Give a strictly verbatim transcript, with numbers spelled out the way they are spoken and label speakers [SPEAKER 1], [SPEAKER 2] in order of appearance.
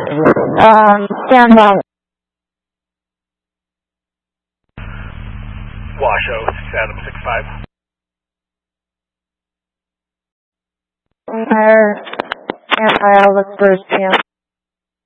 [SPEAKER 1] Um, stand by.
[SPEAKER 2] Washoe, six Adam, six five.
[SPEAKER 1] Empire, Empire, I'll look first, yeah.